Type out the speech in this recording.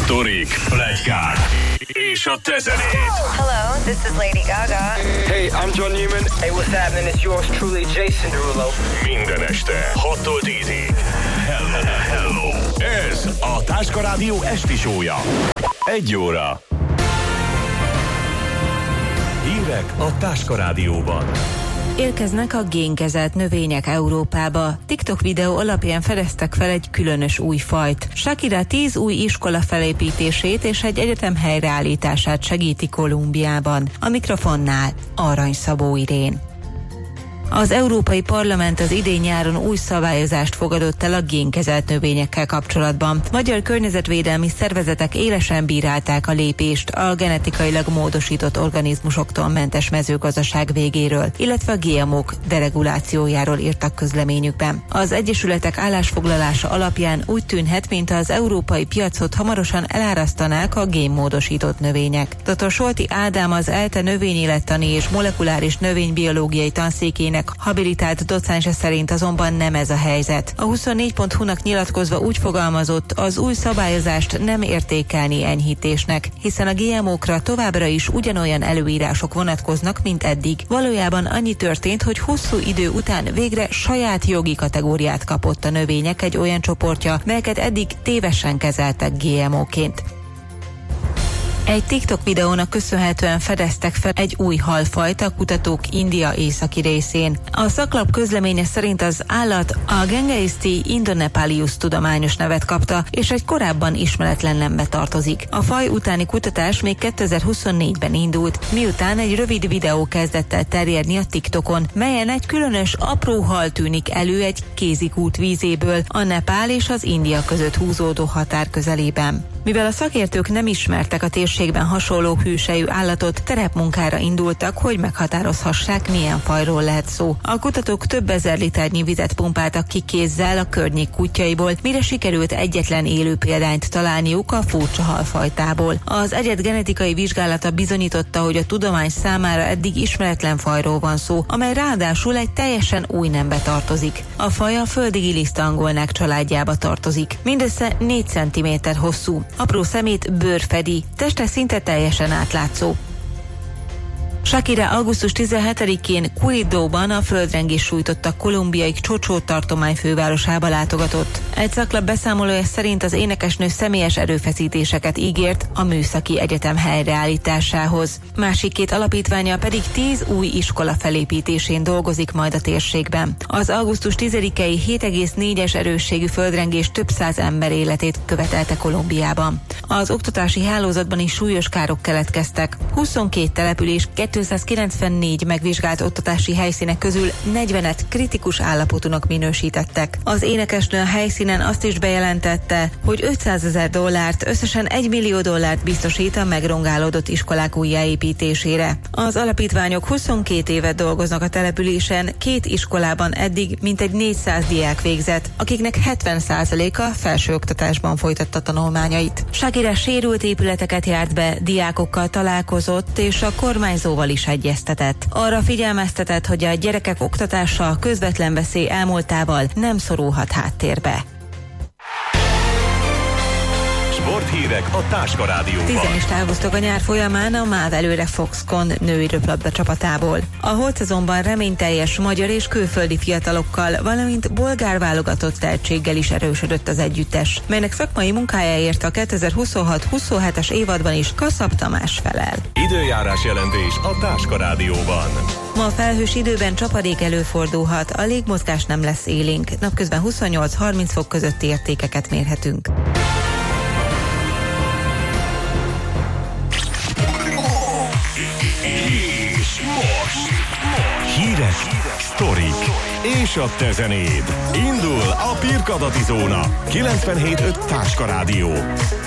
Sztorik, pletykák és a te zenéd. Hello, this is Lady Gaga. Hey, I'm John Newman. Hey, what's happening? It's yours truly, Jason Derulo. Minden este 6-tól 10-ig. Hello. Ez a Táska Rádió esti show-ja. 1 óra. Hírek a Táska Rádióban. Érkeznek a génkezelt növények Európába. TikTok videó alapján fedeztek fel egy különös új fajt. Shakira 10 új iskola felépítését és egy egyetem helyreállítását segíti Kolumbiában. A mikrofonnál Arany Szabó Irén. Az Európai Parlament az idén nyáron új szabályozást fogadott el a génkezelt növényekkel kapcsolatban. Magyar környezetvédelmi szervezetek élesen bírálták a lépést a genetikailag módosított organizmusoktól mentes mezőgazdaság végéről, illetve a GMO-k deregulációjáról írtak közleményükben. Az egyesületek állásfoglalása alapján úgy tűnhet, mint az európai piacot hamarosan elárasztanák a génmódosított növények. Dr. Solti Ádám, az ELTE növényélettani és molekuláris növénybiológiai tanszékének habilitált docense szerint azonban nem ez a helyzet. A 24.hu-nak nyilatkozva úgy fogalmazott, az új szabályozást nem értékelni enyhítésnek, hiszen a GMO-kra továbbra is ugyanolyan előírások vonatkoznak, mint eddig. Valójában annyi történt, hogy hosszú idő után végre saját jogi kategóriát kapott a növények egy olyan csoportja, melyeket eddig tévesen kezeltek GMO-ként. Egy TikTok videónak köszönhetően fedeztek fel egy új halfajt a kutatók India északi részén. A szaklap közleménye szerint az állat a Genghis-T indonepalius tudományos nevet kapta, és egy korábban ismeretlen nembe tartozik. A faj utáni kutatás még 2024-ben indult, miután egy rövid videó kezdett el terjedni a TikTokon, melyen egy különös apró hal tűnik elő egy kézikút vízéből a Nepál és az India között húzódó határ közelében. Mivel a szakértők nem ismertek a térségben hasonló hűsejű állatot, terepmunkára indultak, hogy meghatározhassák, milyen fajról lehet szó. A kutatók több ezer liternyi vizet pumpáltak ki kézzel a környék kutyaiból, mire sikerült egyetlen élő példányt találniuk a furcsa halfajtából. Az egyed genetikai vizsgálata bizonyította, hogy a tudomány számára eddig ismeretlen fajról van szó, amely ráadásul egy teljesen új nembe tartozik. A faj a földi gilisztangolnák családjába tartozik. Mindössze 4 cm hosszú. Apró szemét bőr fedi, teste szinte teljesen átlátszó. Shakira augusztus 17-én Quibdóban a földrengés sújtotta kolumbiai Chocho tartomány fővárosába látogatott. Egy szaklap beszámolója szerint az énekesnő személyes erőfeszítéseket ígért a Műszaki Egyetem helyreállításához. Másik 2 alapítványa pedig 10 új iskola felépítésén dolgozik majd a térségben. Az augusztus 10-i 7,4-es erősségű földrengés több száz ember életét követelte Kolumbiában. Az oktatási hálózatban is súlyos károk keletkeztek. 22 település 294 megvizsgált oktatási helyszínek közül 40-et kritikus állapotúnak minősítettek. Az énekesnő a helyszínen azt is bejelentette, hogy $500 000, összesen $1 millió biztosít a megrongálódott iskolák újjáépítésére. Az alapítványok 22 évet dolgoznak a településen, 2 iskolában eddig mintegy 400 diák végzett, akiknek 70%-a felsőoktatásban folytatta tanulmányait. Shakira sérült épületeket járt be, diákokkal találkozott és a kormányzóval is egyeztetett. Arra figyelmeztetett, hogy a gyerekek oktatása közvetlen veszély elmúltával nem szorulhat háttérbe. Sporthírek a Táska Rádióban. 10-en is távoztak a nyár folyamán a MÁV előre Foxconn női röplabda csapatából. A holt szezonban reményteljes magyar és külföldi fiatalokkal, valamint bolgár válogatott tehetséggel is erősödött az együttes, melynek szakmai munkájáért a 2026-27-es évadban is Kasszab Tamás felel. Időjárás jelentés a Táska Rádióban. Ma felhős időben csapadék előfordulhat, a légmozgás nem lesz élénk, napközben 28-30 fok közötti értékeket mérhetünk. Hírek, sztorik és a te zenéd. Indul a Pirkadati Zóna. 97.5 Táska Rádió.